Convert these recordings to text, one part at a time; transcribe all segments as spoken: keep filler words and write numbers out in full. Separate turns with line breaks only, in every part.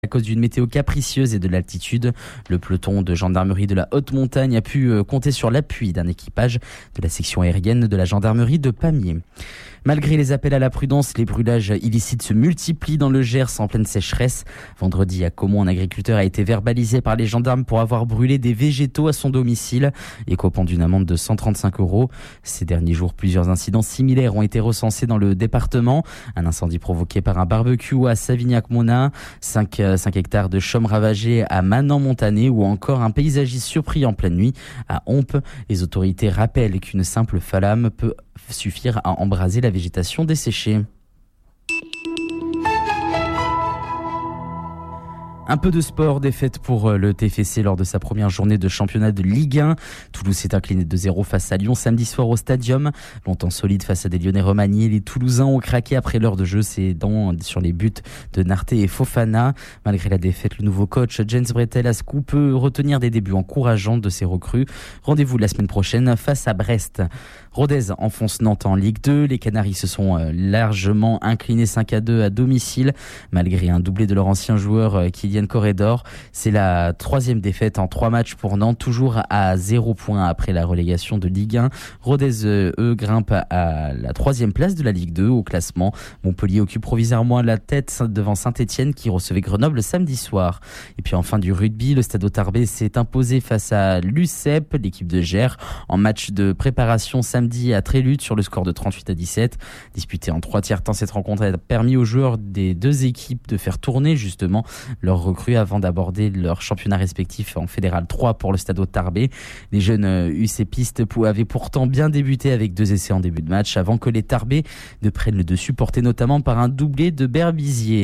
À cause d'une météo capricieuse et de l'altitude, le peloton de gendarmerie de la haute montagne a pu compter sur l'appui d'un équipage de la section aérienne de la gendarmerie de Pamiers. Malgré les appels à la prudence, les brûlages illicites se multiplient dans le Gers en pleine sécheresse. Vendredi, à Caumont, un agriculteur a été verbalisé par les gendarmes pour avoir brûlé des végétaux à son domicile, écopant d'une amende de cent trente-cinq euros. Ces derniers jours, plusieurs incidents similaires ont été recensés dans le département. Un incendie provoqué par un barbecue à Savignac-Monin, cinq hectares de chaumes ravagés à Manan-Montané ou encore un paysagiste surpris en pleine nuit à Hompe. Les autorités rappellent qu'une simple flamme peut suffire à embraser la végétation desséchée. Un peu de sport, défaite pour le T F C lors de sa première journée de championnat de Ligue un. Toulouse s'est incliné deux zéro face à Lyon samedi soir au Stadium. Longtemps solide face à des Lyonnais remaniés, les Toulousains ont craqué après l'heure de jeu, c'est dans, sur les buts de Narté et Fofana. Malgré la défaite, le nouveau coach Jens Bretel-Ascou peut retenir des débuts encourageants de ses recrues. Rendez-vous la semaine prochaine face à Brest. Rodez enfonce Nantes en Ligue deux. Les Canaries se sont largement inclinés cinq à deux à domicile, malgré un doublé de leur ancien joueur Kylian Corredor. C'est la troisième défaite en trois matchs pour Nantes, toujours à zéro point après la relégation de Ligue un. Rodez, eux, grimpent à la troisième place de la Ligue deux au classement. Montpellier occupe provisoirement la tête devant Saint-Etienne qui recevait Grenoble samedi soir. Et puis en fin du rugby, le Stade Tarbais s'est imposé face à l'U C E P, l'équipe de Gers, en match de préparation samedi à Trélut sur le score de trente-huit à dix-sept. Disputée en trois tiers temps, cette rencontre a permis aux joueurs des deux équipes de faire tourner justement leur recrues avant d'aborder leur championnat respectif en Fédéral trois pour le Stade Tarbais. Les jeunes U C Pistes avaient pourtant bien débuté avec deux essais en début de match avant que les Tarbais ne prennent le dessus, portés notamment par un doublé de Berbizier.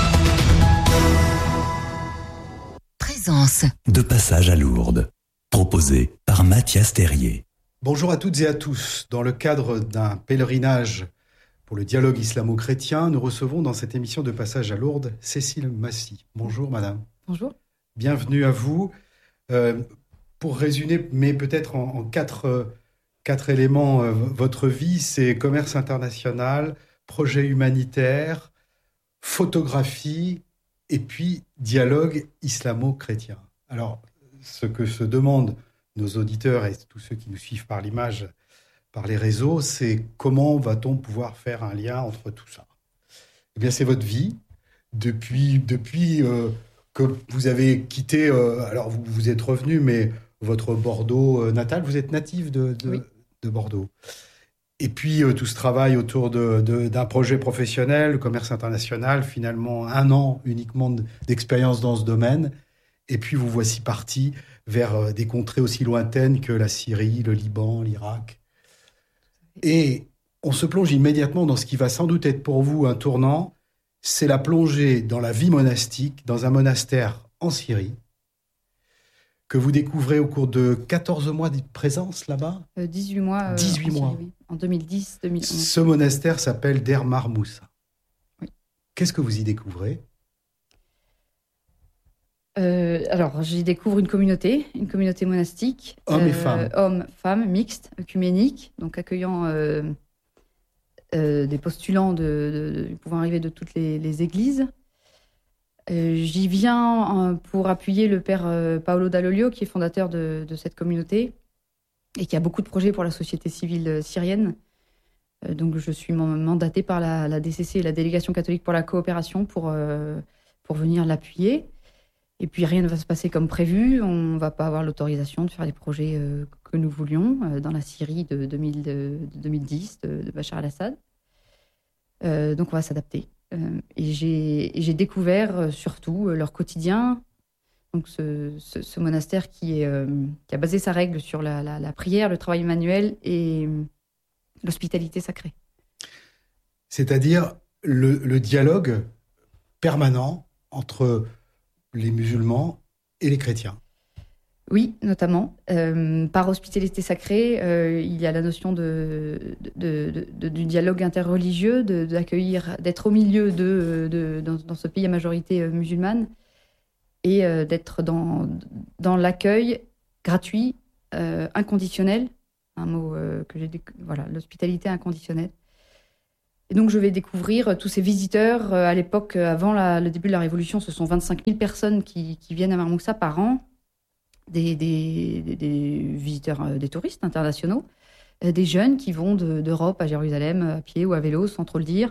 Présence de passage à Lourdes, proposé par Mathias Terrier.
Bonjour à toutes et à tous. Dans le cadre d'un pèlerinage pour le dialogue islamo-chrétien, nous recevons dans cette émission de Passage à Lourdes Cécile Massy. Bonjour madame.
Bonjour.
Bienvenue à vous. Euh, pour résumer, mais peut-être en, en quatre, euh, quatre éléments, euh, votre vie, c'est commerce international, projet humanitaire, photographie et puis dialogue islamo-chrétien. Alors, ce que se demandent nos auditeurs et tous ceux qui nous suivent par l'image, par les réseaux, c'est comment va-t-on pouvoir faire un lien entre tout ça ? Eh bien, c'est votre vie. Depuis, depuis euh, que vous avez quitté, euh, alors vous, vous êtes revenu, mais votre Bordeaux euh, natal, vous êtes natif de, de,
oui.
de Bordeaux. Et puis, euh, tout ce travail autour de, de, d'un projet professionnel, le commerce international, finalement un an uniquement d'expérience dans ce domaine. Et puis, vous voici parti vers euh, des contrées aussi lointaines que la Syrie, le Liban, l'Irak. Et on se plonge immédiatement dans ce qui va sans doute être pour vous un tournant, c'est la plongée dans la vie monastique, dans un monastère en Syrie, que vous découvrez au cours de quatorze mois de présence là-bas.
Euh, dix-huit mois. Euh,
dix-huit mois.
Syrie, oui. En deux mille dix deux mille onze.
Ce monastère s'appelle Der Mar Moussa.
Oui.
Qu'est-ce que vous y découvrez ?
Euh, alors, j'y découvre une communauté, une communauté monastique.
Hommes et
euh,
femmes.
Hommes, femmes, mixtes, œcuméniques, donc accueillant euh, euh, des postulants de, de, de, pouvant arriver de toutes les, les églises. Euh, j'y viens euh, pour appuyer le père euh, Paolo Dall'Olio, qui est fondateur de, de cette communauté et qui a beaucoup de projets pour la société civile syrienne. Euh, donc, je suis mandatée par la, la D C C et la Délégation catholique pour la coopération pour, euh, pour venir l'appuyer. Et puis, rien ne va se passer comme prévu. On ne va pas avoir l'autorisation de faire les projets euh, que nous voulions euh, dans la Syrie de, deux mille, de, de deux mille dix, de, de Bachar el-Assad. Euh, donc, on va s'adapter. Euh, et, j'ai, et j'ai découvert euh, surtout euh, leur quotidien. Donc, ce, ce, ce monastère qui, est, euh, qui a basé sa règle sur la, la, la prière, le travail manuel et euh, l'hospitalité sacrée.
C'est-à-dire le, le dialogue permanent entre les musulmans et les chrétiens.
Oui, notamment. Euh, par hospitalité sacrée, euh, il y a la notion de, de, de, de, du dialogue interreligieux, de, d'accueillir, d'être au milieu de, de, dans, dans ce pays à majorité musulmane et euh, d'être dans, dans l'accueil gratuit, euh, inconditionnel, un mot euh, que j'ai... Voilà, l'hospitalité inconditionnelle. Et donc, je vais découvrir tous ces visiteurs. À l'époque, avant la, le début de la Révolution, ce sont vingt-cinq mille personnes qui, qui viennent à Marmoussa par an, des, des, des, des visiteurs, des touristes internationaux, des jeunes qui vont de, d'Europe à Jérusalem à pied ou à vélo, sans trop le dire,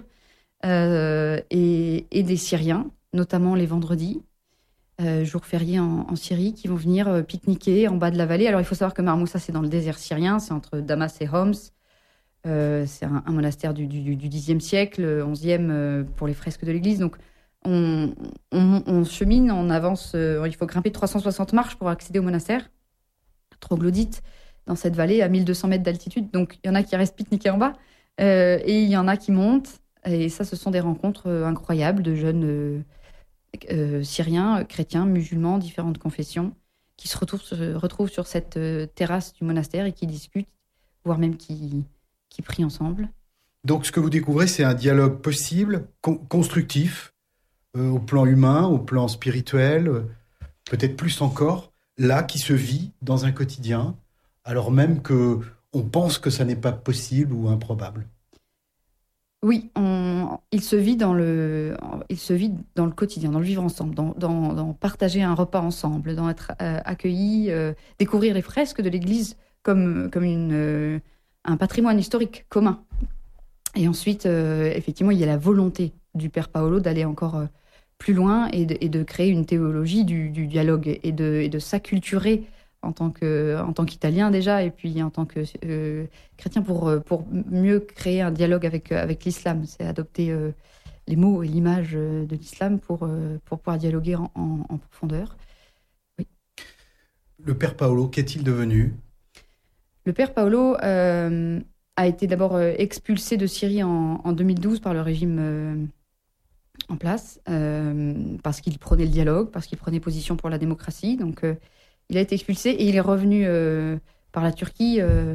euh, et, et des Syriens, notamment les vendredis, euh, jour férié en, en Syrie, qui vont venir euh, pique-niquer en bas de la vallée. Alors, il faut savoir que Marmoussa, c'est dans le désert syrien, c'est entre Damas et Homs. Euh, c'est un, un monastère du, du, du dixième siècle, onzième euh, pour les fresques de l'église. Donc, on, on, on chemine, on avance. Euh, il faut grimper trois cent soixante marches pour accéder au monastère, troglodyte, dans cette vallée à mille deux cents mètres d'altitude. Donc, il y en a qui restent pique-niquer en bas euh, et il y en a qui montent. Et ça, ce sont des rencontres euh, incroyables de jeunes euh, euh, syriens, chrétiens, musulmans, différentes confessions, qui se retrouvent, se retrouvent sur cette euh, terrasse du monastère et qui discutent, voire même qui... qui prient ensemble.
Donc, ce que vous découvrez, c'est un dialogue possible, con- constructif, euh, au plan humain, au plan spirituel, euh, peut-être plus encore, là, qui se vit dans un quotidien, alors même que on pense que ça n'est pas possible ou improbable.
Oui, on, il se vit dans le, il se vit dans le quotidien, dans le vivre ensemble, dans, dans, dans partager un repas ensemble, dans être euh, accueillis, euh, découvrir les fresques de l'église comme, comme une... Euh, un patrimoine historique commun. Et ensuite, euh, effectivement, il y a la volonté du père Paolo d'aller encore euh, plus loin et de, et de créer une théologie du, du dialogue et de, et de s'acculturer en tant que, en tant qu'Italien déjà, et puis en tant que euh, chrétien pour, pour mieux créer un dialogue avec, avec l'islam. C'est adopter euh, les mots et l'image de l'islam pour, euh, pour pouvoir dialoguer en, en, en profondeur. Oui.
Le père Paolo, qu'est-il devenu ?
Le père Paolo euh, a été d'abord euh, expulsé de Syrie en, en deux mille douze par le régime euh, en place, euh, parce qu'il prenait le dialogue, parce qu'il prenait position pour la démocratie. Donc, euh, il a été expulsé et il est revenu euh, par la Turquie euh,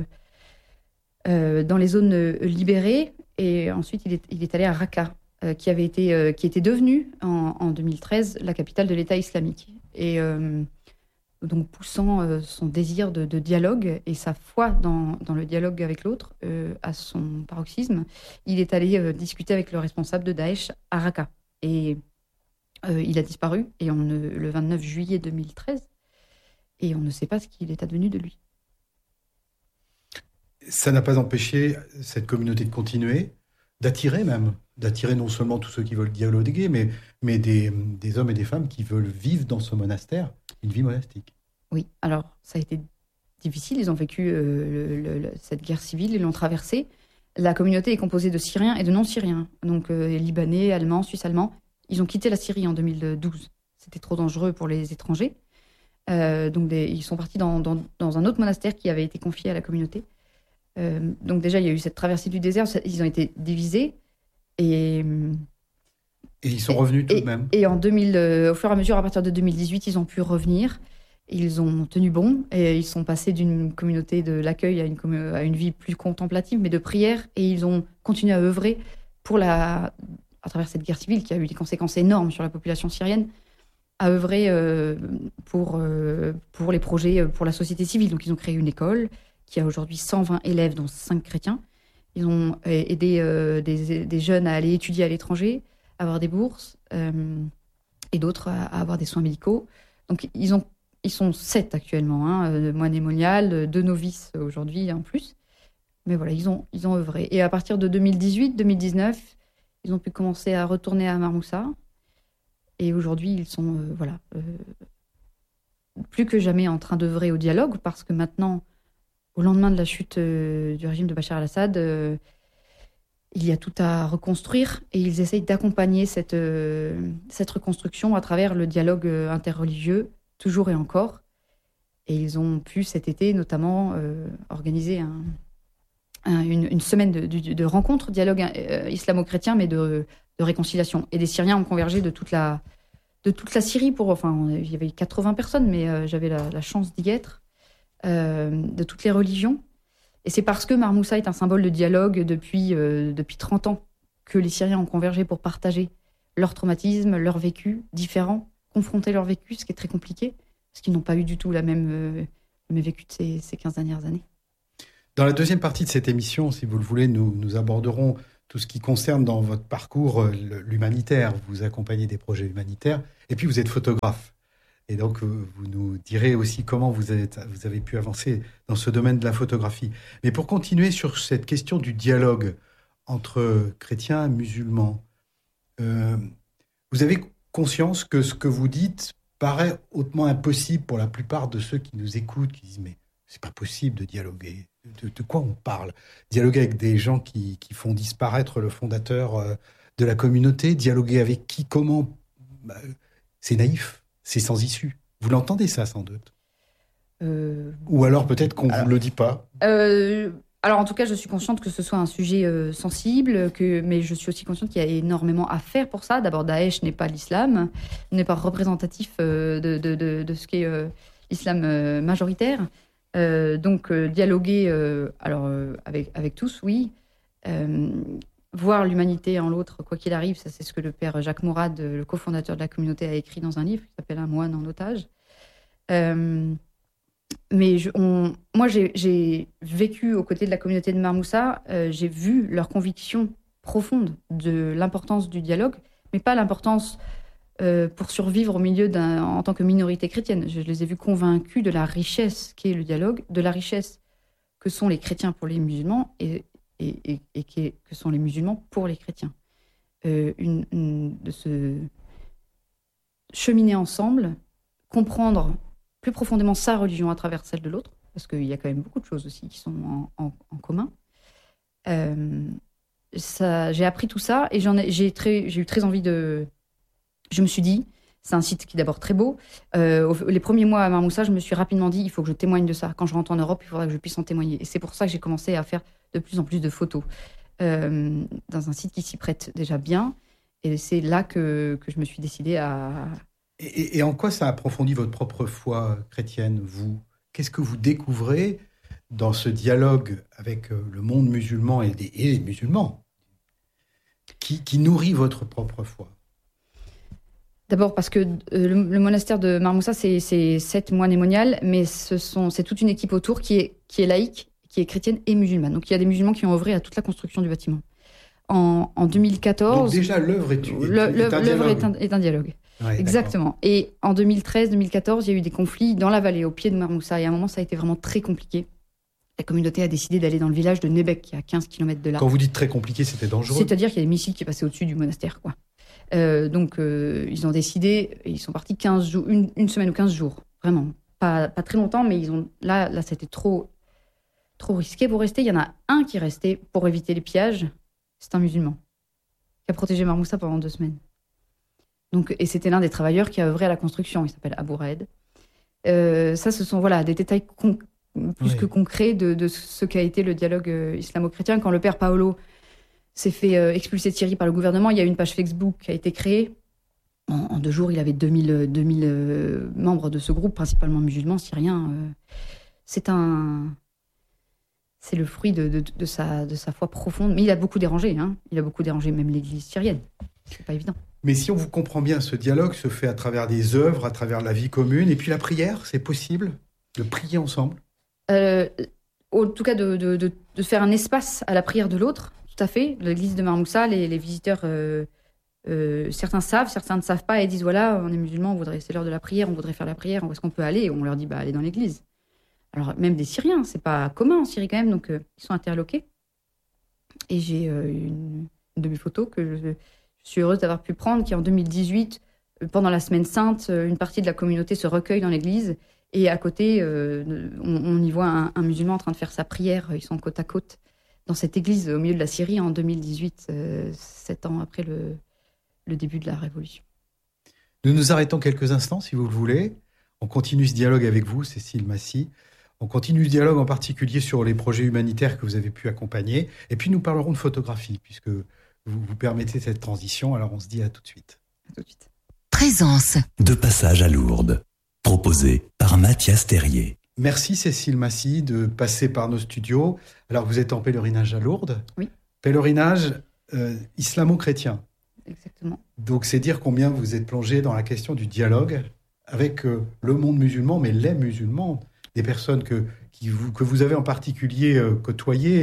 euh, dans les zones euh, libérées. Et ensuite, il est, il est allé à Raqqa, euh, qui avait été, euh, qui était devenue en, en deux mille treize la capitale de l'État islamique. Et euh, donc poussant euh, son désir de, de dialogue et sa foi dans, dans le dialogue avec l'autre euh, à son paroxysme, il est allé euh, discuter avec le responsable de Daesh à Raqqa. Et euh, il a disparu et on ne, le vingt-neuf juillet deux mille treize, et on ne sait pas ce qu'il est advenu de lui.
Ça n'a pas empêché cette communauté de continuer, d'attirer même, d'attirer non seulement tous ceux qui veulent dialoguer, mais, mais des, des hommes et des femmes qui veulent vivre dans ce monastère, une vie monastique.
Oui, alors ça a été difficile, ils ont vécu euh, le, le, cette guerre civile, ils l'ont traversée. La communauté est composée de Syriens et de non-Syriens, donc euh, Libanais, Allemands, Suisses-Allemands. Ils ont quitté la Syrie en deux mille douze, c'était trop dangereux pour les étrangers. Euh, donc des, ils sont partis dans, dans, dans un autre monastère qui avait été confié à la communauté. Euh, donc déjà, il y a eu cette traversée du désert, ils ont été divisés. Et,
et ils sont revenus tout
et,
de même.
Et en deux mille, euh, au fur et à mesure, à partir de deux mille dix-huit, ils ont pu revenir. Ils ont tenu bon et ils sont passés d'une communauté de l'accueil à une, à une vie plus contemplative, mais de prière. Et ils ont continué à œuvrer pour la, à travers cette guerre civile qui a eu des conséquences énormes sur la population syrienne, à œuvrer euh, pour, euh, pour les projets pour la société civile. Donc ils ont créé une école qui a aujourd'hui cent vingt élèves, dont cinq chrétiens. Ils ont aidé euh, des, des jeunes à aller étudier à l'étranger, à avoir des bourses, euh, et d'autres à, à avoir des soins médicaux. Donc, ils, ont, ils sont sept actuellement, hein, moines et moniales, deux novices aujourd'hui en plus. Mais voilà, ils ont, ils ont œuvré. Et à partir de deux mille dix-huit deux mille dix-neuf, ils ont pu commencer à retourner à Marmoussa. Et aujourd'hui, ils sont euh, voilà, euh, plus que jamais en train d'œuvrer au dialogue, parce que maintenant, au lendemain de la chute euh, du régime de Bachar el-Assad, euh, il y a tout à reconstruire et ils essayent d'accompagner cette, euh, cette reconstruction à travers le dialogue interreligieux, toujours et encore. Et ils ont pu cet été notamment euh, organiser un, un, une, une semaine de, de, de rencontres, dialogue euh, islamo-chrétien, mais de, de réconciliation. Et des Syriens ont convergé de toute la, de toute la Syrie. Pour, enfin, il y avait quatre-vingts personnes, mais euh, j'avais la, la chance d'y être. Euh, de toutes les religions. Et c'est parce que Marmoussa est un symbole de dialogue depuis, euh, depuis trente ans que les Syriens ont convergé pour partager leur traumatisme, leur vécu différent, confronter leur vécu, ce qui est très compliqué, parce qu'ils n'ont pas eu du tout la même, euh, le même vécu de ces, ces quinze dernières années.
Dans la deuxième partie de cette émission, si vous le voulez, nous, nous aborderons tout ce qui concerne dans votre parcours l'humanitaire. Vous accompagnez des projets humanitaires et puis vous êtes photographe. Et donc, vous nous direz aussi comment vous avez, vous avez pu avancer dans ce domaine de la photographie. Mais pour continuer sur cette question du dialogue entre chrétiens et musulmans, euh, vous avez conscience que ce que vous dites paraît hautement impossible pour la plupart de ceux qui nous écoutent, qui disent « mais c'est pas possible de dialoguer. De, de quoi on parle ? Dialoguer avec des gens qui, qui font disparaître le fondateur euh, de la communauté, dialoguer avec qui, comment bah, c'est naïf, c'est sans issue. » Vous l'entendez ça sans doute euh... Ou alors peut-être qu'on ne vous le dit pas
euh... Alors, en tout cas, je suis consciente que ce soit un sujet euh, sensible, que, mais je suis aussi consciente qu'il y a énormément à faire pour ça. D'abord, Daesh n'est pas l'islam, n'est pas représentatif euh, de, de, de, de ce qu'est euh, l'islam euh, majoritaire. Euh, donc, euh, dialoguer euh, alors, euh, avec, avec tous, oui. Euh, voir l'humanité en l'autre, quoi qu'il arrive, ça, c'est ce que le père Jacques Mourad, le cofondateur de la communauté, a écrit dans un livre qui s'appelle « Un moine en otage euh, ». Mais je, on, moi, j'ai, j'ai vécu aux côtés de la communauté de Marmoussa, euh, j'ai vu leur conviction profonde de l'importance du dialogue, mais pas l'importance euh, pour survivre au milieu d'un, en tant que minorité chrétienne. Je les ai vus convaincus de la richesse qu'est le dialogue, de la richesse que sont les chrétiens pour les musulmans et, et, et, et que, que sont les musulmans pour les chrétiens. Euh, une, une, de se cheminer ensemble, comprendre plus profondément sa religion à travers celle de l'autre, parce qu'il y a quand même beaucoup de choses aussi qui sont en, en, en commun. Euh, ça, j'ai appris tout ça et j'en ai, j'ai, très, j'ai eu très envie de... Je me suis dit, c'est un site qui est d'abord très beau. Euh, les premiers mois à Marmoussa, je me suis rapidement dit, il faut que je témoigne de ça. Quand je rentre en Europe, il faudra que je puisse en témoigner. Et c'est pour ça que j'ai commencé à faire de plus en plus de photos euh, dans un site qui s'y prête déjà bien. Et c'est là que, que je me suis décidée à...
Et, et en quoi ça approfondit votre propre foi chrétienne, vous ? Qu'est-ce que vous découvrez dans ce dialogue avec le monde musulman et, des, et les musulmans qui, qui nourrit votre propre foi ?
D'abord parce que euh, le, le monastère de Marmoussa, c'est, c'est sept moines et moniales, mais ce sont, c'est toute une équipe autour qui est, qui est laïque, qui est chrétienne et musulmane. Donc il y a des musulmans qui ont œuvré à toute la construction du bâtiment. En, en deux mille quatorze...
Donc déjà, l'œuvre est, est,
le,
est, un,
l'œuvre
dialogue.
Est, un, est un dialogue.
Ouais,
exactement. D'accord. Et en deux mille treize deux mille quatorze, il y a eu des conflits dans la vallée, au pied de Marmoussa. Et à un moment, ça a été vraiment très compliqué. La communauté a décidé d'aller dans le village de Nebek, qui est à quinze kilomètres de là.
Quand vous dites très compliqué, c'était dangereux ?
C'est-à-dire qu'il y a des missiles qui passaient au-dessus du monastère, quoi. Euh, donc, euh, ils ont décidé, ils sont partis quinze jours, une, une semaine ou quinze jours. Vraiment. Pas, pas très longtemps, mais ils ont, là, là, c'était trop, trop risqué pour rester. Il y en a un qui est resté pour éviter les pillages. C'est un musulman qui a protégé Marmoussa pendant deux semaines. Donc, et c'était l'un des travailleurs qui a œuvré à la construction. Il s'appelle Abou Raed. Euh, ça, ce sont voilà, des détails con- plus oui. que concrets de, de ce qu'a été le dialogue euh, islamo-chrétien. Quand le père Paolo s'est fait euh, expulser de Syrie par le gouvernement, il y a une page Facebook qui a été créée. En, en deux jours, il avait deux mille euh, membres de ce groupe, principalement musulmans, syriens. Euh, c'est un... C'est le fruit de, de, de, sa, de sa foi profonde. Mais il a beaucoup dérangé. Hein. Il a beaucoup dérangé même l'église syrienne. C'est pas évident.
Mais si on vous comprend bien, ce dialogue se fait à travers des œuvres, à travers la vie commune. Et puis la prière, c'est possible de prier ensemble ?
euh, En tout cas, de, de, de, de faire un espace à la prière de l'autre. Tout à fait. L'église de Marmoussa, les, les visiteurs, euh, euh, certains savent, certains ne savent pas et disent, voilà, on est musulmans, on voudrait, c'est l'heure de la prière, on voudrait faire la prière, où est-ce qu'on peut aller ? Et on leur dit, bah, allez dans l'église. Alors, même des Syriens, c'est pas commun en Syrie quand même, donc euh, ils sont interloqués. Et j'ai euh, une, une de mes photos que je, je suis heureuse d'avoir pu prendre, qui en deux mille dix-huit, euh, pendant la Semaine Sainte, euh, une partie de la communauté se recueille dans l'église, et à côté, euh, on, on y voit un, un musulman en train de faire sa prière, ils sont côte à côte, dans cette église au milieu de la Syrie en deux mille dix-huit, euh, sept ans après le, le début de la Révolution.
Nous nous arrêtons quelques instants, si vous le voulez. On continue ce dialogue avec vous, Cécile Massy. On continue ce dialogue en particulier sur les projets humanitaires que vous avez pu accompagner. Et puis nous parlerons de photographie, puisque vous vous permettez cette transition. Alors on se dit à tout de suite.
À tout de suite.
Présence. De passage à Lourdes. Proposé par Mathias Terrier.
Merci Cécile Massy de passer par nos studios. Alors vous êtes en pèlerinage à Lourdes.
Oui.
Pèlerinage euh, islamo-chrétien.
Exactement.
Donc c'est dire combien vous êtes plongé dans la question du dialogue avec euh, le monde musulman, mais les musulmans. Des personnes que, qui vous, que vous avez en particulier euh, côtoyées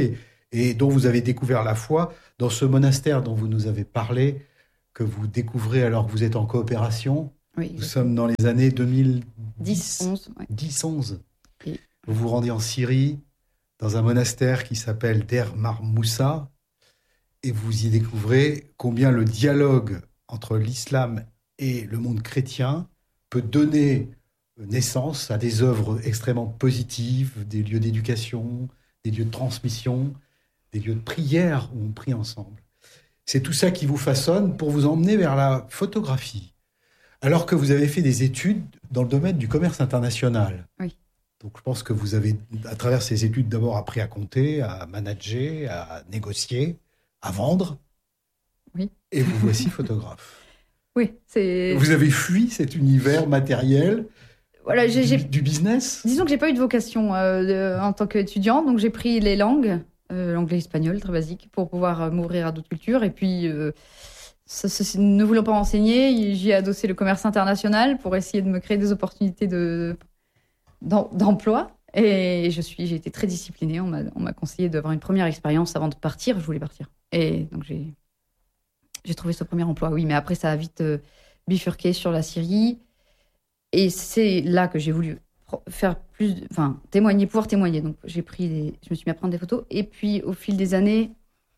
et dont vous avez découvert la foi dans ce monastère dont vous nous avez parlé, que vous découvrez alors que vous êtes en coopération.
Oui,
nous sommes dans les années deux mille dix,
onze. Ouais.
dix onze.
Et...
Vous vous rendez en Syrie, dans un monastère qui s'appelle Der Mar Moussa, et vous y découvrez combien le dialogue entre l'islam et le monde chrétien peut donner naissance à des œuvres extrêmement positives, des lieux d'éducation, des lieux de transmission, des lieux de prière où on prie ensemble. C'est tout ça qui vous façonne pour vous emmener vers la photographie, alors que vous avez fait des études dans le domaine du commerce international.
Oui.
Donc je pense que vous avez, à travers ces études, d'abord appris à compter, à manager, à négocier, à vendre.
Oui.
Et vous voici photographe.
Oui, c'est...
Vous avez fui cet univers matériel
voilà, j'ai,
du,
j'ai...
du business.
Disons que j'ai pas eu de vocation euh, de, en tant qu'étudiante, donc j'ai pris les langues, euh, l'anglais, espagnol, très basique, pour pouvoir euh, m'ouvrir à d'autres cultures. Et puis, euh, ça, ça, ne voulant pas enseigner, j'y ai adossé le commerce international pour essayer de me créer des opportunités de, d'emploi. Et je suis, j'ai été très disciplinée. On m'a, on m'a conseillé d'avoir une première expérience avant de partir. Je voulais partir. Et donc, j'ai, j'ai trouvé ce premier emploi. Oui, mais après, ça a vite euh, bifurqué sur la Syrie. Et c'est là que j'ai voulu faire plus, enfin, témoigner, pouvoir témoigner. Donc, j'ai pris des, je me suis mis à prendre des photos. Et puis, au fil des années,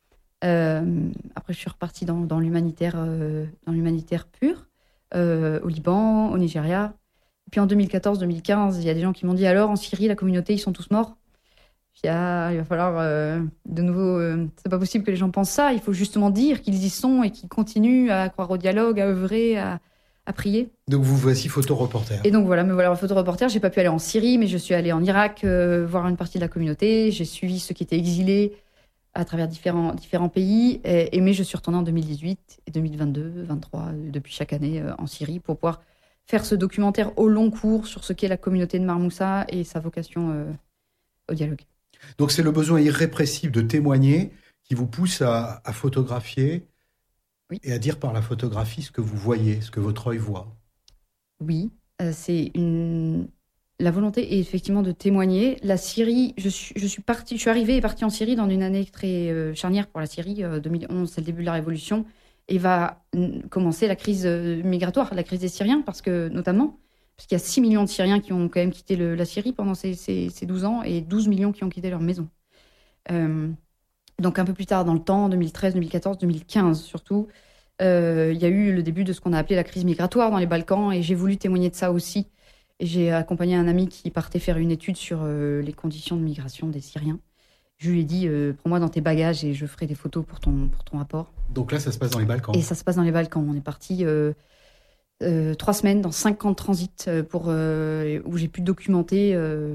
euh, après, je suis repartie dans, dans l'humanitaire, euh, dans l'humanitaire pur, euh, au Liban, au Nigeria. Et puis, en deux mille quatorze deux mille quinze, il y a des gens qui m'ont dit, alors, en Syrie, la communauté, ils sont tous morts. Puis, ah, il va falloir, euh, de nouveau, euh, c'est pas possible que les gens pensent ça. Il faut justement dire qu'ils y sont et qu'ils continuent à croire au dialogue, à œuvrer, à, à prier.
Donc vous voici photoreporter.
Et donc voilà, me voilà photoreporter. J'ai pas pu aller en Syrie, mais je suis allée en Irak euh, voir une partie de la communauté. J'ai suivi ceux qui étaient exilés à travers différents, différents pays. Et, et mais je suis retournée en deux mille dix-huit et deux mille vingt-deux, vingt-trois, depuis chaque année euh, en Syrie pour pouvoir faire ce documentaire au long cours sur ce qu'est la communauté de Mar Moussa et sa vocation euh, au dialogue.
Donc c'est le besoin irrépressible de témoigner qui vous pousse à, à photographier. Oui. Et à dire par la photographie ce que vous voyez, ce que votre œil voit.
Oui, euh, c'est une... la volonté est effectivement de témoigner. La Syrie, je suis, je suis partie, je suis arrivée et partie en Syrie dans une année très euh, charnière pour la Syrie. Euh, deux mille onze, c'est le début de la révolution, et va n- commencer la crise euh, migratoire, la crise des Syriens, parce que notamment parce qu'il y a six millions de Syriens qui ont quand même quitté le, la Syrie pendant ces, ces, ces douze ans et douze millions qui ont quitté leur maison. Euh, Donc un peu plus tard dans le temps, deux mille treize, deux mille quatorze, deux mille quinze surtout, euh, il y a eu le début de ce qu'on a appelé la crise migratoire dans les Balkans et j'ai voulu témoigner de ça aussi. Et j'ai accompagné un ami qui partait faire une étude sur euh, les conditions de migration des Syriens. Je lui ai dit, euh, prends-moi dans tes bagages et je ferai des photos pour ton, pour ton rapport.
Donc là, ça se passe dans les Balkans.
Et ça se passe dans les Balkans. On est parti euh, euh, trois semaines dans cinq camps de transit pour, euh, où j'ai pu documenter euh,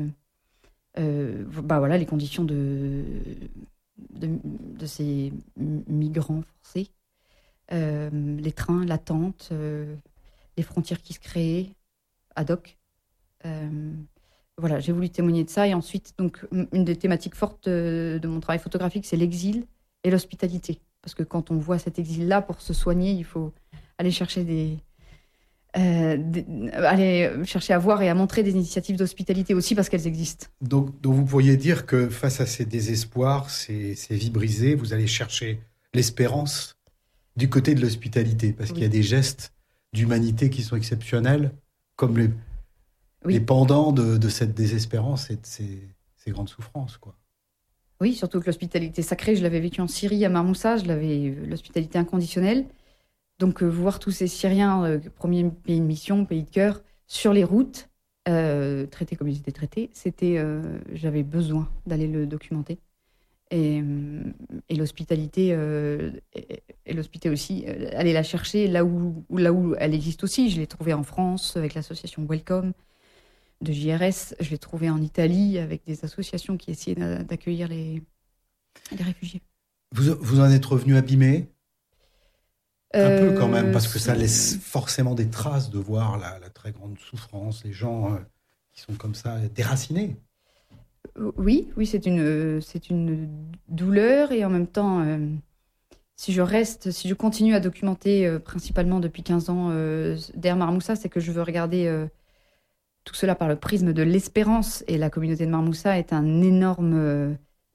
euh, bah voilà, les conditions de... De, de ces migrants forcés, euh, les trains, l'attente, euh, les frontières qui se créaient ad hoc. Euh, voilà, j'ai voulu témoigner de ça. Et ensuite, donc, une des thématiques fortes de, de mon travail photographique, c'est l'exil et l'hospitalité. Parce que quand on voit cet exil-là, pour se soigner, il faut aller chercher des... Euh, des, aller chercher à voir et à montrer des initiatives d'hospitalité aussi parce qu'elles existent.
Donc, donc vous pourriez dire que face à ces désespoirs, ces, ces vies brisées, vous allez chercher l'espérance du côté de l'hospitalité parce oui. qu'il y a des gestes d'humanité qui sont exceptionnels comme les, oui. les pendants de, de cette désespérance et de ces, ces grandes souffrances, quoi.
Oui, surtout que l'hospitalité sacrée, je l'avais vécue en Syrie à Mar Moussa, je l'avais l'hospitalité inconditionnelle. Donc, euh, voir tous ces Syriens, euh, premier pays de mission, pays de cœur, sur les routes, euh, traités comme ils étaient traités, c'était, euh, j'avais besoin d'aller le documenter. Et, et l'hospitalité, euh, et, et l'hospitalité aussi, euh, aller la chercher là où, là où elle existe aussi. Je l'ai trouvée en France avec l'association Welcome de J R S. Je l'ai trouvée en Italie avec des associations qui essayaient d'accueillir les, les réfugiés.
Vous, vous en êtes revenu abîmé ? Un
euh,
peu quand même, parce que ça laisse forcément des traces de voir la, la très grande souffrance, les gens euh, qui sont comme ça déracinés.
Oui, oui, c'est une, c'est une douleur et en même temps, euh, si je reste, si je continue à documenter euh, principalement depuis quinze ans euh, Der Mar Moussa, c'est que je veux regarder euh, tout cela par le prisme de l'espérance et la communauté de Mar Moussa est un énorme euh,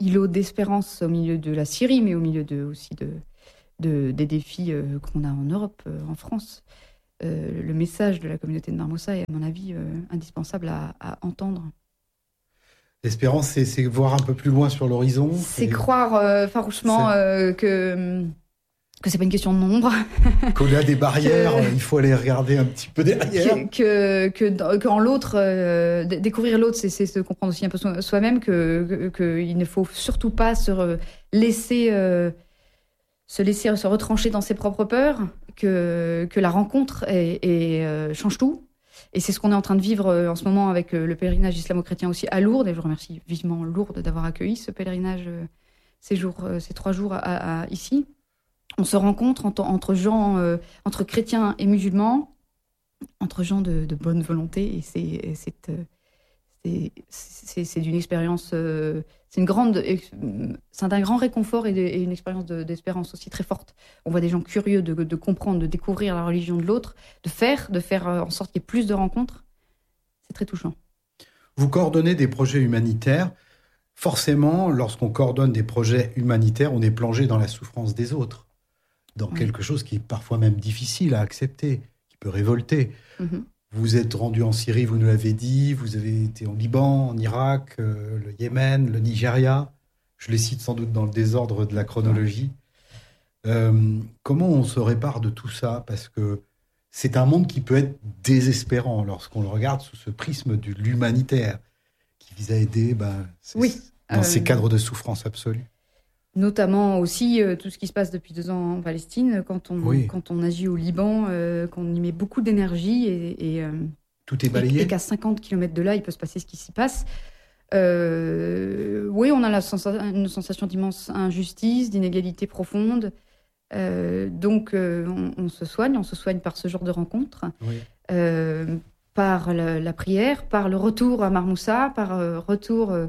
îlot d'espérance au milieu de la Syrie, mais au milieu de, aussi de, de, des défis euh, qu'on a en Europe, euh, en France. Euh, le message de la communauté de Marmossa est, à mon avis, euh, indispensable à, à entendre.
L'espérance, c'est, c'est voir un peu plus loin sur l'horizon.
C'est
et...
croire euh, farouchement euh, que... que c'est pas une question de nombre.
Qu'on a des barrières,
que,
il faut aller regarder un petit peu derrière.
Que, que, que, qu'en l'autre, euh, découvrir l'autre, c'est, c'est se comprendre aussi un peu soi-même, que, que, que il ne faut surtout pas se laisser, euh, se laisser se retrancher dans ses propres peurs, que, que la rencontre est, est, euh, change tout. Et c'est ce qu'on est en train de vivre en ce moment avec le pèlerinage islamo-chrétien aussi à Lourdes. Et je remercie vivement Lourdes d'avoir accueilli ce pèlerinage ces, jours, ces trois jours à, à, ici. On se rencontre entre, entre gens, euh, entre chrétiens et musulmans, entre gens de, de bonne volonté, et c'est, c'est, c'est, c'est, c'est d'une expérience, euh, c'est une grande, c'est un grand réconfort et, de, et une expérience de, d'espérance aussi très forte. On voit des gens curieux de, de comprendre, de découvrir la religion de l'autre, de faire, de faire en sorte qu'il y ait plus de rencontres. C'est très touchant.
Vous coordonnez des projets humanitaires. Forcément, lorsqu'on coordonne des projets humanitaires, on est plongé dans la souffrance des autres. Dans oui. quelque chose qui est parfois même difficile à accepter, qui peut révolter. Mm-hmm. Vous êtes rendu en Syrie, vous nous l'avez dit, vous avez été en Liban, en Irak, euh, le Yémen, le Nigeria. Je les cite sans doute dans le désordre de la chronologie. Euh, comment on se répare de tout ça ? Parce que c'est un monde qui peut être désespérant lorsqu'on le regarde sous ce prisme de l'humanitaire, qui vise à aider ben,
oui.
dans
euh...
ces cadres de souffrance absolue.
Notamment aussi euh, tout ce qui se passe depuis deux ans en Palestine, quand on,
oui.
quand on agit au Liban, euh, qu'on y met beaucoup d'énergie et, et, euh,
tout est balayé.
Et, et qu'à cinquante kilomètres de là, il peut se passer ce qui s'y passe. Euh, oui, on a la sensa- une sensation d'immense injustice, d'inégalité profonde. Euh, donc, euh, on, on se soigne, on se soigne par ce genre de rencontres,
oui.
euh, par la, la prière, par le retour à Marmoussa, par euh, retour... Euh,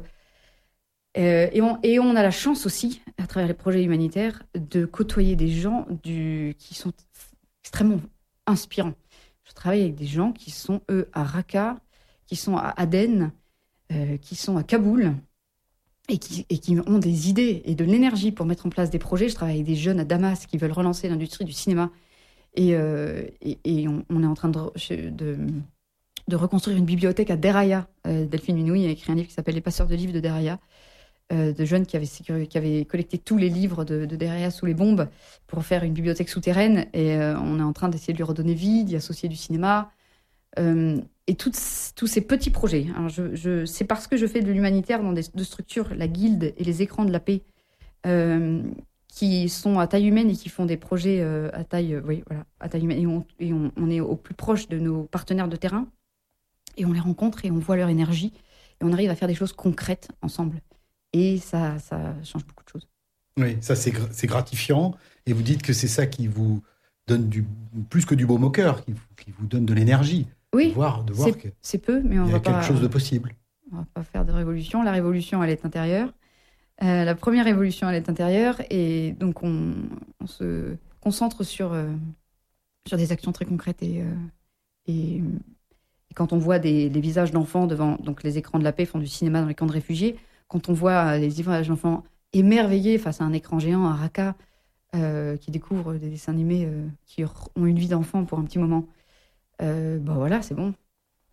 Euh, et, on, et on a la chance aussi, à travers les projets humanitaires, de côtoyer des gens du, qui sont extrêmement inspirants. Je travaille avec des gens qui sont, eux, à Raqqa, qui sont à Aden, euh, qui sont à Kaboul, et qui, et qui ont des idées et de l'énergie pour mettre en place des projets. Je travaille avec des jeunes à Damas qui veulent relancer l'industrie du cinéma. Et, euh, et, et on, on est en train de, de, de reconstruire une bibliothèque à Deraya. Euh, Delphine Minoui a écrit un livre qui s'appelle « Les passeurs de livres de Deraya ». De jeunes qui avaient, sécur... qui avaient collecté tous les livres de, de Deraya sous les bombes pour faire une bibliothèque souterraine. Et euh, on est en train d'essayer de lui redonner vie, d'y associer du cinéma. Euh, et toutes, tous ces petits projets. Alors je, je, c'est parce que je fais de l'humanitaire dans des, deux structures, la Guilde et les Écrans de la Paix, euh, qui sont à taille humaine et qui font des projets euh, à taille, euh, oui, voilà, à taille humaine. Et, on, et on, on est au plus proche de nos partenaires de terrain. Et on les rencontre et on voit leur énergie. Et on arrive à faire des choses concrètes ensemble. Et ça, ça change beaucoup de choses.
Oui, ça c'est, c'est gratifiant. Et vous dites que c'est ça qui vous donne du, plus que du baume au cœur, qui, qui vous donne de l'énergie.
Oui,
de voir, de voir
c'est,
que
c'est peu, mais on
il y
va
a quelque
pas,
chose de possible.
On ne va pas faire de révolution. La révolution, elle est intérieure. Euh, la première révolution, elle est intérieure. Et donc, on, on se concentre sur, euh, sur des actions très concrètes. Et, euh, et, et quand on voit des, des visages d'enfants devant donc les écrans de la paix font du cinéma dans les camps de réfugiés, quand on voit les images d'enfants émerveillés face à un écran géant à Raqqa, euh, qui découvrent des dessins animés euh, qui ont une vie d'enfant pour un petit moment, euh, ben voilà, c'est bon.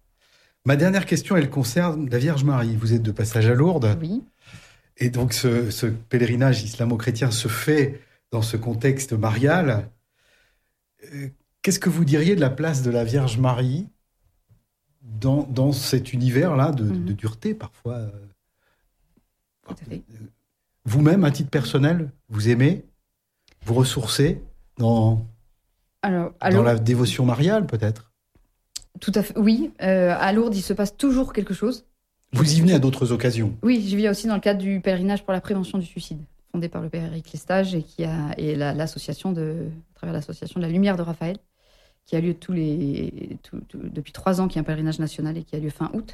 Ma dernière question, elle concerne la Vierge Marie. Vous êtes de passage à Lourdes.
Oui.
Et donc, ce, ce pèlerinage islamo-chrétien se fait dans ce contexte marial. Euh, qu'est-ce que vous diriez de la place de la Vierge Marie dans, dans cet univers-là de, mm-hmm. de dureté, parfois euh,
Tout à fait.
Vous-même, à titre personnel, vous aimez, vous ressourcez dans,
alors,
dans Lourdes, la dévotion mariale, peut-être ?
Tout à fait, oui. Euh, à Lourdes, il se passe toujours quelque chose.
Vous y venez à d'autres occasions ?
Oui, j'y viens aussi dans le cadre du pèlerinage pour la prévention du suicide, fondé par le père Éric Lestage et, qui a, et la, l'association de, à travers l'association de la Lumière de Raphaël, qui a lieu tous les, tout, tout, depuis trois ans, qui est un pèlerinage national et qui a lieu fin août.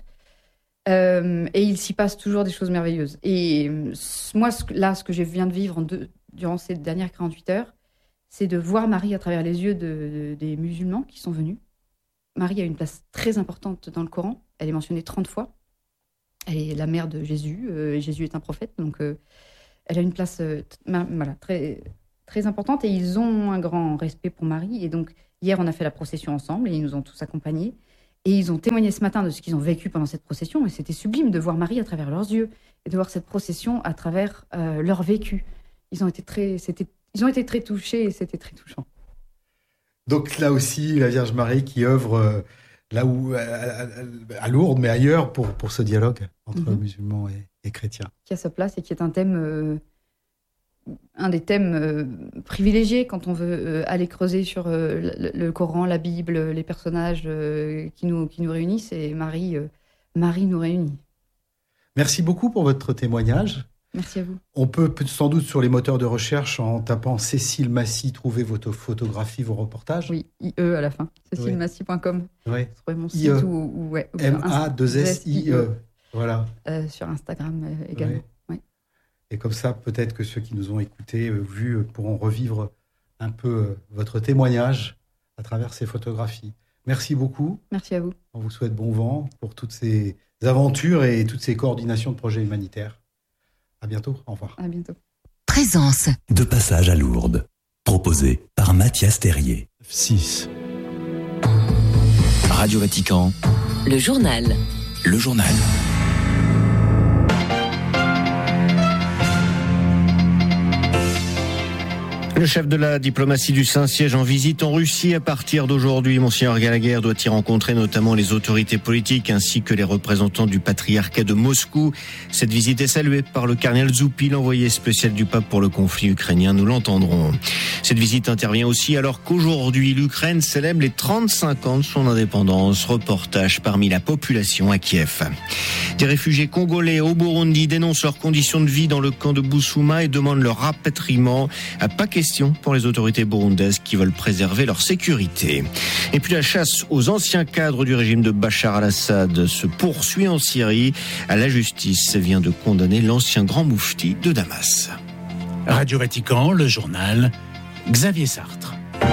Euh, et il s'y passe toujours des choses merveilleuses. Et moi, ce, là, ce que je viens de vivre en deux, durant ces dernières quarante-huit heures, c'est de voir Marie à travers les yeux de, de, des musulmans qui sont venus. Marie a une place très importante dans le Coran. Elle est mentionnée trente fois. Elle est la mère de Jésus, euh, et Jésus est un prophète, donc euh, elle a une place euh, t- ma- voilà, très, très importante, et ils ont un grand respect pour Marie. Et donc, hier, on a fait la procession ensemble, et ils nous ont tous accompagnés. Et ils ont témoigné ce matin de ce qu'ils ont vécu pendant cette procession, et c'était sublime de voir Marie à travers leurs yeux, et de voir cette procession à travers euh, leur vécu. Ils ont été très, c'était, ils ont été très touchés, et c'était très touchant.
Donc là aussi, la Vierge Marie qui œuvre euh, là où, à, à- à Lourdes, mais ailleurs, pour, pour ce dialogue entre
Mhm.
musulmans et, et chrétiens.
Qui a sa place et qui est un thème, euh, un des thèmes euh, privilégiés quand on veut euh, aller creuser sur euh, le, le Coran, la Bible, les personnages euh, qui, nous, qui nous réunissent, et Marie, euh, Marie nous réunit.
Merci beaucoup pour votre témoignage.
Merci à vous.
On peut peut- sans doute sur les moteurs de recherche, en tapant Cécile Massy, trouver vos photographies, vos reportages.
Oui, I E à la fin,
Oui.
cécile massy point com.
Oui.
Vous trouvez mon
I
site
E.
ou, ou, ouais, ou bien
M A deux S I E. Voilà.
euh, sur Instagram euh, également.
Oui.
Ouais.
Et comme ça, peut-être que ceux qui nous ont écoutés, euh, vus, euh, pourront revivre un peu euh, votre témoignage à travers ces photographies. Merci beaucoup.
Merci à vous.
On vous souhaite bon vent pour toutes ces aventures et toutes ces coordinations de projets humanitaires. À bientôt. Au revoir.
À bientôt.
Présence. De passage à Lourdes. Proposé par Mathias Terrier.
six. Radio Vatican.
Le journal.
Le journal.
Le chef de la diplomatie du Saint-Siège en visite en Russie à partir d'aujourd'hui. Monseigneur Gallagher doit y rencontrer notamment les autorités politiques ainsi que les représentants du patriarcat de Moscou. Cette visite est saluée par le cardinal Zuppi, l'envoyé spécial du pape pour le conflit ukrainien. Nous l'entendrons. Cette visite intervient aussi alors qu'aujourd'hui l'Ukraine célèbre les trente-cinq ans de son indépendance. Reportage parmi la population à Kiev. Des réfugiés congolais au Burundi dénoncent leurs conditions de vie dans le camp de Bousouma et demandent leur rapatriement. Pas question pour les autorités burundaises qui veulent préserver leur sécurité. Et puis la chasse aux anciens cadres du régime de Bachar al-Assad se poursuit en Syrie. La justice vient de condamner l'ancien grand moufti de Damas.
Radio Vatican, le journal, Xavier Sartre.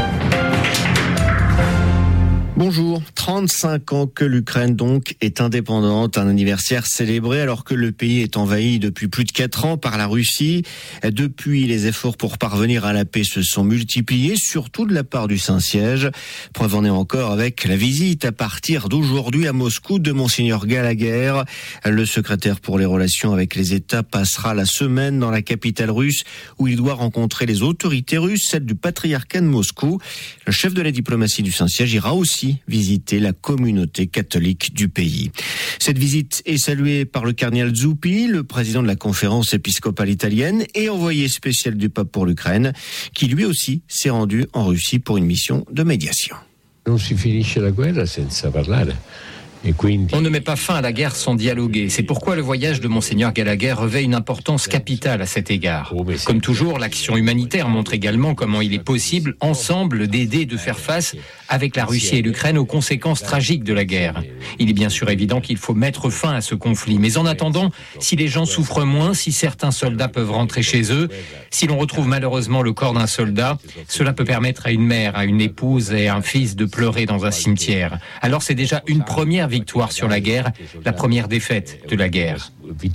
Bonjour, trente-cinq ans que l'Ukraine donc est indépendante, un anniversaire célébré alors que le pays est envahi depuis plus de quatre ans par la Russie. Depuis, les efforts pour parvenir à la paix se sont multipliés, surtout de la part du Saint-Siège. Preuve en est encore avec la visite à partir d'aujourd'hui à Moscou de Monseigneur Gallagher. Le secrétaire pour les relations avec les États passera la semaine dans la capitale russe où il doit rencontrer les autorités russes, celles du patriarcat de Moscou. Le chef de la diplomatie du Saint-Siège ira aussi visiter la communauté catholique du pays. Cette visite est saluée par le cardinal Zuppi, le président de la conférence épiscopale italienne et envoyé spécial du pape pour l'Ukraine, qui lui aussi s'est rendu en Russie pour une mission de médiation.
Non si finisce la guerra senza parlare.
On ne met pas fin à la guerre sans dialoguer. C'est pourquoi le voyage de Monseigneur Gallagher revêt une importance capitale à cet égard. Comme toujours, l'action humanitaire montre également comment il est possible, ensemble, d'aider et de faire face, avec la Russie et l'Ukraine, aux conséquences tragiques de la guerre. Il est bien sûr évident qu'il faut mettre fin à ce conflit. Mais en attendant, si les gens souffrent moins, si certains soldats peuvent rentrer chez eux, si l'on retrouve malheureusement le corps d'un soldat, cela peut permettre à une mère, à une épouse et à un fils de pleurer dans un cimetière. Alors c'est déjà une première victoire sur la guerre, la première défaite de la guerre.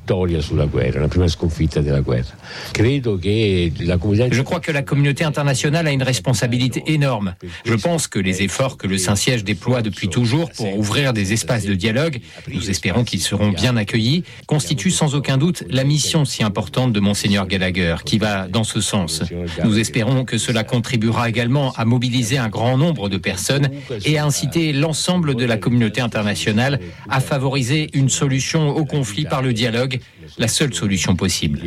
Je crois que la communauté internationale a une responsabilité énorme. Je pense que les efforts que le Saint-Siège déploie depuis toujours pour ouvrir des espaces de dialogue, nous espérons qu'ils seront bien accueillis, constituent sans aucun doute la mission si importante de Monseigneur Gallagher, qui va dans ce sens. Nous espérons que cela contribuera également à mobiliser un grand nombre de personnes et à inciter l'ensemble de la communauté internationale à favoriser une solution au conflit par le dialogue, la seule solution possible.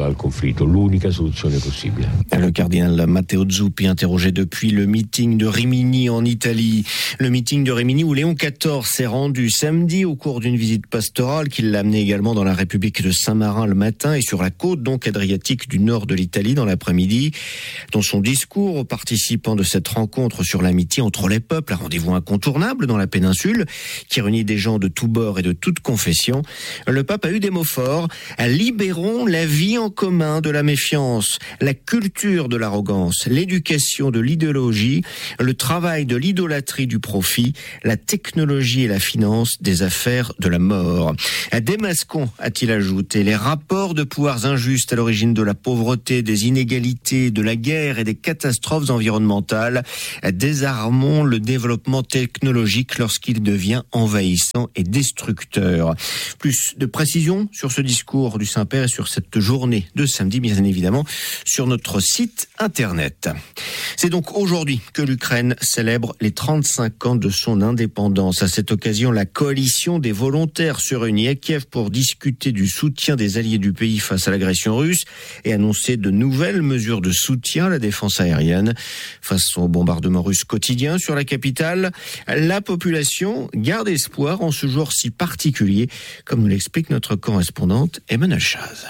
Le cardinal Matteo Zuppi interrogé depuis le meeting de Rimini en Italie. Le meeting de Rimini où Léon quatorze s'est rendu samedi au cours d'une visite pastorale qui l'a amené également dans la République de Saint-Marin le matin et sur la côte donc adriatique du nord de l'Italie dans l'après-midi. Dans son discours aux participants de cette rencontre sur l'amitié entre les peuples, un rendez-vous incontournable dans la péninsule qui réunit des gens de tous bords et de toutes confessions, le pape a eu des mots forts. libérons la vie en commun de la méfiance, la culture de l'arrogance, l'éducation de l'idéologie, le travail de l'idolâtrie du profit, la technologie et la finance des affaires de la mort. Démasquons, a-t-il ajouté, les rapports de pouvoirs injustes à l'origine de la pauvreté, des inégalités, de la guerre et des catastrophes environnementales. Désarmons le développement technologique lorsqu'il devient envahissant et destructeur. Plus de précisions sur ce discours du Saint-Père et sur cette journée de samedi, bien évidemment, sur notre site internet. C'est donc aujourd'hui que l'Ukraine célèbre les trente-cinq ans de son indépendance. À cette occasion, la coalition des volontaires se réunit à Kiev pour discuter du soutien des alliés du pays face à l'agression russe et annoncer de nouvelles mesures de soutien à la défense aérienne. Face au bombardement russe quotidien sur la capitale, la population garde espoir en ce jour si particulier, comme nous l'explique notre correspondante Emmanuel Chaz.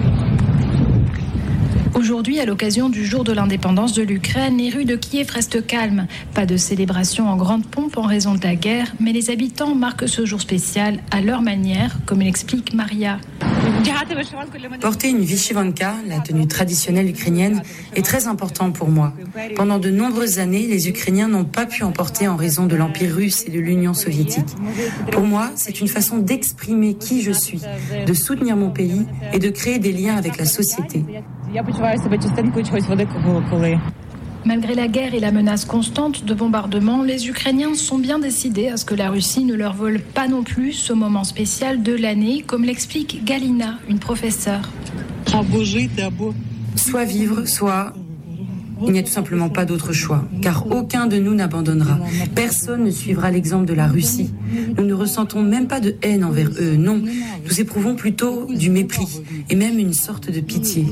Aujourd'hui, à l'occasion du jour de l'indépendance de l'Ukraine, les rues de Kiev restent calmes. Pas de célébration en grande pompe en raison de la guerre, mais les habitants marquent ce jour spécial à leur manière, comme l'explique Maria.
Porter une Vyshyvanka, la tenue traditionnelle ukrainienne, est très important pour moi. Pendant de nombreuses années, les Ukrainiens n'ont pas pu en porter en raison de l'Empire russe et de l'Union soviétique. Pour moi, c'est une façon d'exprimer qui je suis, de soutenir mon pays et de créer des liens avec la société.
Malgré la guerre et la menace constante de bombardement, les Ukrainiens sont bien décidés à ce que la Russie ne leur vole pas non plus ce moment spécial de l'année, comme l'explique Galina, une professeure.
Soit vivre, soit... Il n'y a tout simplement pas d'autre choix, car aucun de nous n'abandonnera. Personne ne suivra l'exemple de la Russie. Nous ne ressentons même pas de haine envers eux, non. Nous éprouvons plutôt du mépris, et même une sorte de pitié.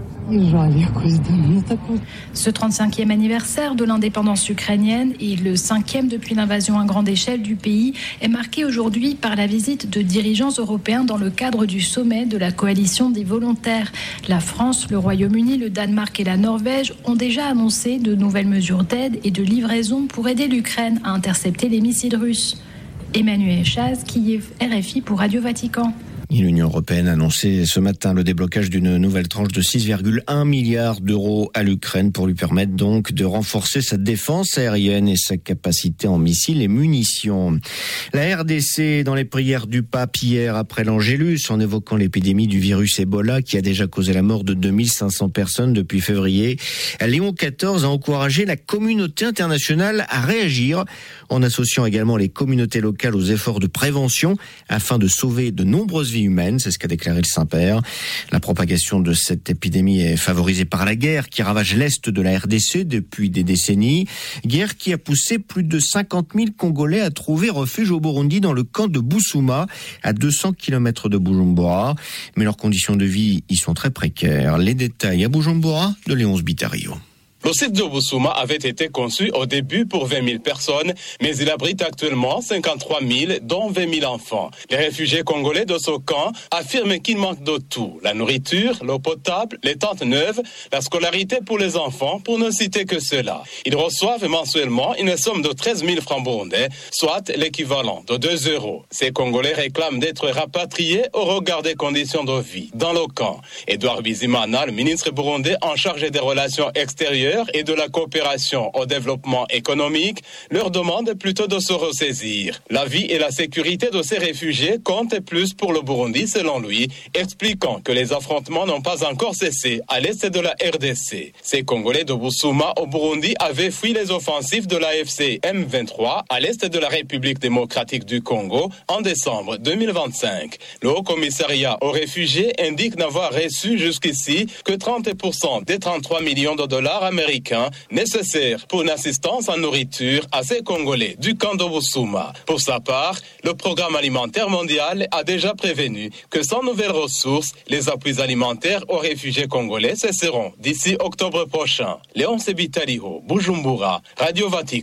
Ce trente-cinquième anniversaire de l'indépendance ukrainienne et le cinquième depuis l'invasion à grande échelle du pays est marqué aujourd'hui par la visite de dirigeants européens dans le cadre du sommet de la coalition des volontaires. La France, le Royaume-Uni, le Danemark et la Norvège ont déjà annoncé de nouvelles mesures d'aide et de livraison pour aider l'Ukraine à intercepter les missiles russes. Emmanuel Chaz, Kiev, R F I pour Radio Vatican.
L'Union européenne a annoncé ce matin le déblocage d'une nouvelle tranche de six virgule un milliards d'euros à l'Ukraine pour lui permettre donc de renforcer sa défense aérienne et sa capacité en missiles et munitions. La R D C dans les prières du pape hier après l'Angélus en évoquant l'épidémie du virus Ebola qui a déjà causé la mort de deux mille cinq cents personnes depuis février. Léon quatorze a encouragé la communauté internationale à réagir en associant également les communautés locales aux efforts de prévention afin de sauver de nombreuses vies humaine, c'est ce qu'a déclaré le Saint-Père. La propagation de cette épidémie est favorisée par la guerre qui ravage l'est de la R D C depuis des décennies. Guerre qui a poussé plus de cinquante mille Congolais à trouver refuge au Burundi dans le camp de Busuma, à deux cents kilomètres de Bujumbura. Mais leurs conditions de vie y sont très précaires. Les détails à Bujumbura de Léonce Bitario.
Le site de Busuma avait été conçu au début pour vingt mille personnes, mais il abrite actuellement cinquante-trois mille, dont vingt mille enfants. Les réfugiés congolais de ce camp affirment qu'il manque de tout. La nourriture, l'eau potable, les tentes neuves, la scolarité pour les enfants, pour ne citer que cela. Ils reçoivent mensuellement une somme de treize mille francs burundais, soit l'équivalent de deux euros. Ces Congolais réclament d'être rapatriés au regard des conditions de vie dans le camp. Edouard Bizimana, le ministre burundais en charge des relations extérieures et de la coopération au développement économique, leur demande plutôt de se ressaisir. La vie et la sécurité de ces réfugiés comptent plus pour le Burundi, selon lui, expliquant que les affrontements n'ont pas encore cessé à l'est de la R D C. Ces Congolais de Busuma au Burundi avaient fui les offensives de l'A F C M vingt-trois à l'est de la République démocratique du Congo en décembre deux mille vingt-cinq. Le Haut-Commissariat aux réfugiés indique n'avoir reçu jusqu'ici que trente pour cent des trente-trois millions de dollars américains nécessaires pour une assistance en nourriture à ces Congolais du camp de Busuma. Pour sa part, le Programme alimentaire mondial a déjà prévenu que sans nouvelles ressources, les appuis alimentaires aux réfugiés congolais cesseront d'ici octobre prochain. Léon Sebitaliho, Bujumbura, Radio Vatican.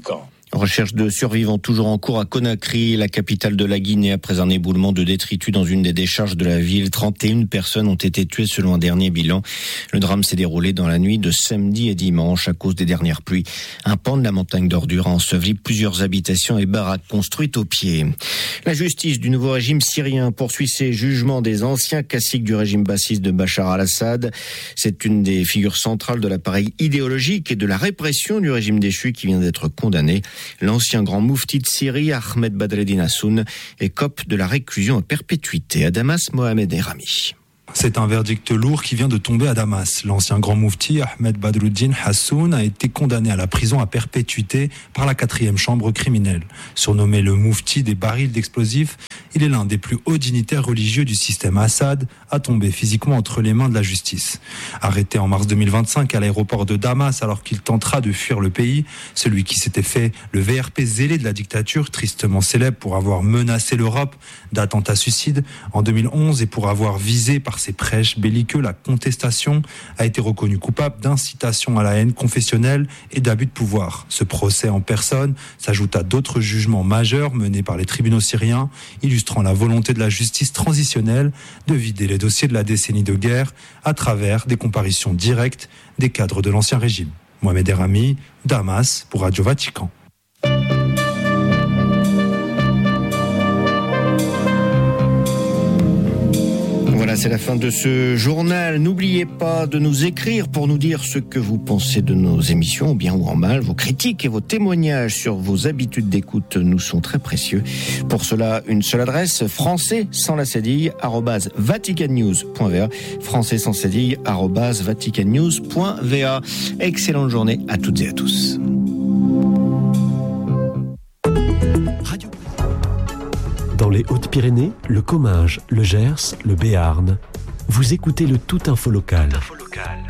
Recherche de survivants toujours en cours à Conakry, la capitale de la Guinée, après un éboulement de détritus dans une des décharges de la ville. trente et une personnes ont été tuées selon un dernier bilan. Le drame s'est déroulé dans la nuit de samedi et dimanche à cause des dernières pluies. Un pan de la montagne d'ordures a enseveli plusieurs habitations et baraques construites au pied. La justice du nouveau régime syrien poursuit ses jugements des anciens caciques du régime bassiste de Bachar al-Assad. C'est une des figures centrales de l'appareil idéologique et de la répression du régime déchu qui vient d'être condamné. L'ancien grand moufti de Syrie, Ahmed Badreddine Hassoun, écope de la réclusion à perpétuité. À Damas, Mohamed Erami.
C'est un verdict lourd qui vient de tomber à Damas. L'ancien grand moufti, Ahmed Badreddine Hassoun, a été condamné à la prison à perpétuité par la quatrième chambre criminelle. Surnommé le moufti des barils d'explosifs, il est l'un des plus hauts dignitaires religieux du système Assad, à tomber physiquement entre les mains de la justice. Arrêté en mars deux mille vingt-cinq à l'aéroport de Damas alors qu'il tentera de fuir le pays, celui qui s'était fait le V R P zélé de la dictature, tristement célèbre pour avoir menacé l'Europe d'attentats suicides en deux mille onze et pour avoir visé par ses prêches belliqueux la contestation, a été reconnu coupable d'incitation à la haine confessionnelle et d'abus de pouvoir. Ce procès en personne s'ajoute à d'autres jugements majeurs menés par les tribunaux syriens, illustrant la volonté de la justice transitionnelle de vider les dossiers de la décennie de guerre à travers des comparutions directes des cadres de l'ancien régime. Mohamed Erami, Damas, pour Radio Vatican.
Voilà, c'est la fin de ce journal. N'oubliez pas de nous écrire pour nous dire ce que vous pensez de nos émissions, bien ou en mal. Vos critiques et vos témoignages sur vos habitudes d'écoute nous sont très précieux. Pour cela, une seule adresse, français sans la cédille, arobase vaticannews point v a. Français sans cédille, arobase vaticannews point v a. Excellente journée à toutes et à tous.
Dans les Hautes-Pyrénées, le Comminges, le Gers, le Béarn, vous écoutez le Tout Info Local. Tout Info Local.